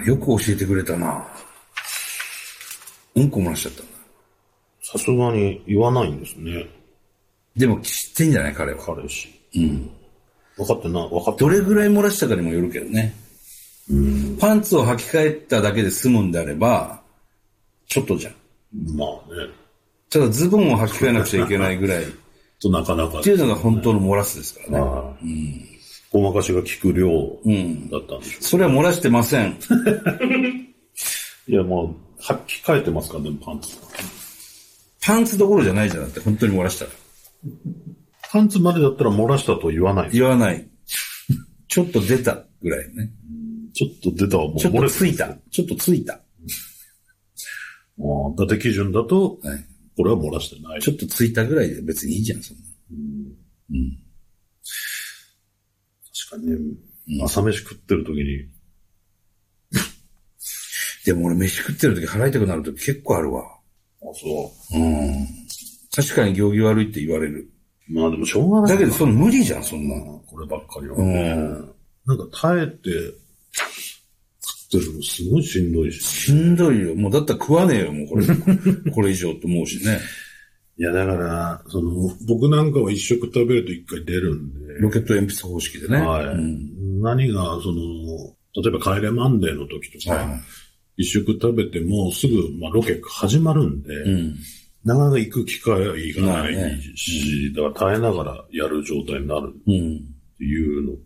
よく教えてくれたな。うんこ漏らしちゃったんだ。 さすがに言わないんですね。 でも知ってんじゃない彼は。 彼氏。 うん。 分かってない。 どれぐらい漏らしたかにもよるけどね。パンツを履き替えただけで済むんであれば、ちょっとじゃん。 まあね。 ただズボンを履き替えなくちゃいけないぐらい。 となかなか、 っていうのが本当の漏らすですからね。ごまかしが効く量だったんでしょう。 それは漏らしてません。 いや、もう、履き替えてますからね、パンツ。 パンツどころじゃないじゃん。だって本当に漏らしたら。 パンツまでだったら漏らしたと言わない。 言わない。ちょっと出たぐらいね。 ちょっと出たはもうちょっとついた。ちょっとついた。 伊達基準だと、はい、これは漏らしてない。 ちょっとついたぐらいで別にいいじゃん、そんな。 確かにね、朝飯食ってる時に。 でも俺飯食ってる時腹痛くなる時結構あるわ。 あ、そう。確かに行儀悪いって言われる。 まあでもしょうがない。 だけどその無理じゃん、そんな。 こればっかりは、ね。なんか耐えて食ってるのすごいしんどいし、 しんどいよ。もうだったら食わねえよ、もうこれ。これ以上と思うしね。 いやだから、僕なんかは一食食べると一回出るんで。 ロケット鉛筆方式でね。 はい。何が、例えば帰れマンデーの時とか、一食食べてもすぐ、ロケ始まるんで、なかなか行く機会がないし、だから耐えながらやる状態になるっていうの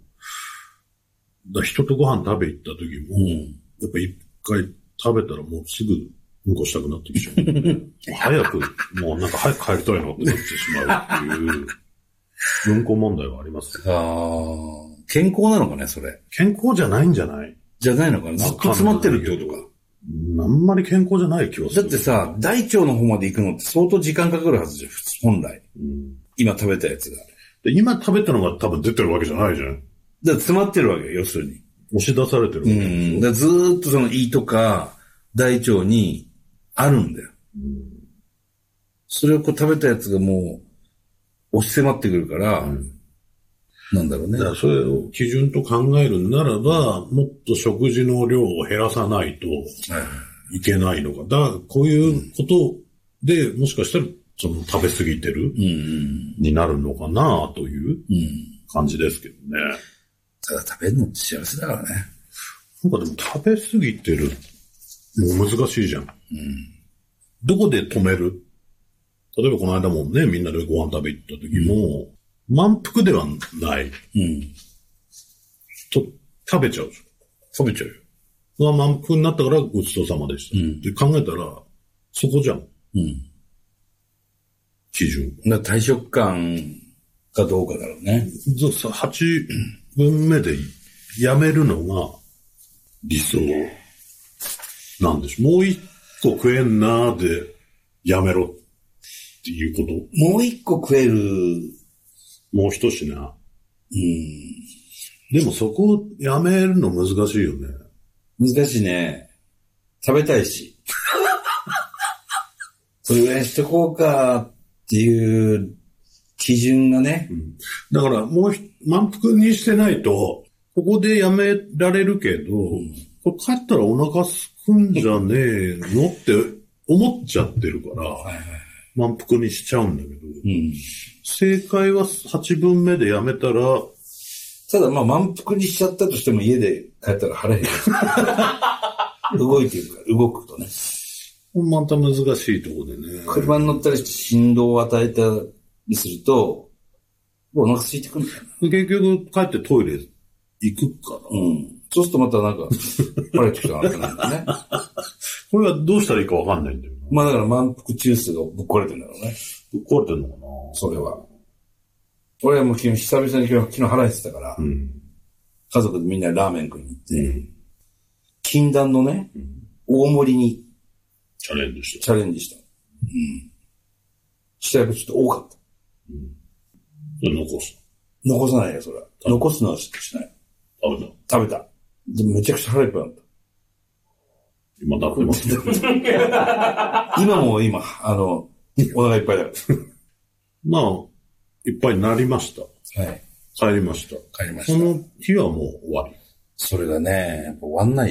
と、人とご飯食べ行った時も、やっぱ一回食べたらもうすぐうんこしたくなってきちゃう。早く帰りたいなってなってしまうっていう、うんこ問題はありますよ。健康なのかね、それ。 健康じゃないんじゃない？ じゃないのかな。ずっと詰まってるってことか。 あんまり健康じゃない気がする。 だってさ、大腸の方まで行くのって相当時間かかるはずじゃん、本来。今食べたやつが。 で今食べたのが多分出てるわけじゃないじゃん。だから詰まってるわけよ、要するに。 押し出されてるわけでしょ。 だからずーっとその胃とか大腸にあるんだよ。それをこう食べたやつがもう押し迫ってくるから、なんだろうね。 だからそれを基準と考えるならば、もっと食事の量を減らさないといけないのか。だからこういうことでもしかしたら食べ過ぎてるになるのかなという感じですけどね。 ただ食べるのって幸せだからね。 なんかでも食べ過ぎてるもう難しいじゃん。どこで止める？例えばこの間もね、みんなでご飯食べ行った時も、満腹ではない。食べちゃうでしょ。 食べちゃうよ。 満腹になったからごちそうさまでした。って考えたら、そこじゃん。基準。 大食感かどうかだろうね。 8分目でやめるのが理想なんでしょ。もう一個食えんなーでやめろっていうこと。 もう一個食える。 もう一品。でもそこをやめるの難しいよね。 難しいね。食べたいし。それぐらいにしとこうかっていう基準がね。 だからもう満腹にしてないと、ここでやめられるけど、これ帰ったらお腹すくんじゃねえのって思っちゃってるから、満腹にしちゃうんだけど、正解は8分目でやめたら、 ただ満腹にしちゃったとしても家で帰ったら腹減る。動いてるから、動くとね。 また難しいところでね。 車に乗ったりして振動を与えたりすると、お腹空いてくるんだよな。 結局帰ってトイレ行くから。 そうするとまた腹減ってきたなってなるんだね。 これはどうしたらいいかわかんないんだよな。だから満腹中枢がぶっ壊れてるんだろうね。 ぶっ壊れてるのかなそれは。俺はもう久々に昨日腹減ってたから、家族でみんなラーメン食いに行って、禁断のね、大盛りにチャレンジした。 したらやっぱちょっと多かった。残さないよ、それは。残すのはしない。食べた。でもめちゃくちゃ腹いっぱいだった。 今食べます今もお腹いっぱいだから。 いっぱいになりました。 はい。 帰りました。 その日はもう終わり。 それがね、やっぱ終わんない。